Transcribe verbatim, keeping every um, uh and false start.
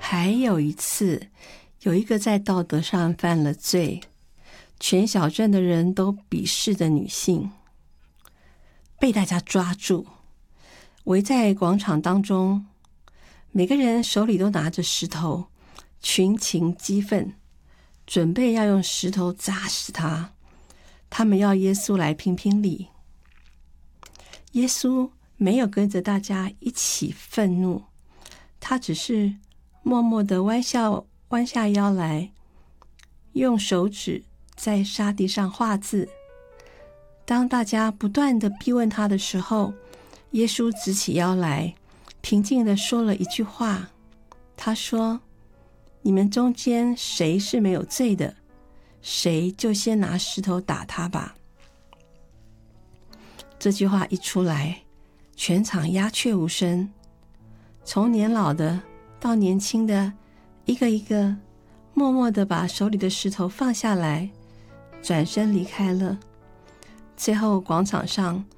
还有一次，有一个在道德上犯了罪，全小镇的人都鄙视的女性，被大家抓住，围在广场当中，每个人手里都拿着石头，群情激愤，准备要用石头砸死他。他们要耶稣来评评理。耶稣没有跟着大家一起愤怒，他只是默默地弯下弯下腰来，用手指在沙地上画字。当大家不断地逼问他的时候，耶稣直起腰来，平静地说了一句话。他说：你们中间谁是没有罪的，谁就先拿石头打他吧。这句话一出来，全场鸦雀无声，从年老的到年轻的，一个一个默默地把手里的石头放下来，转身离开了。最后广场上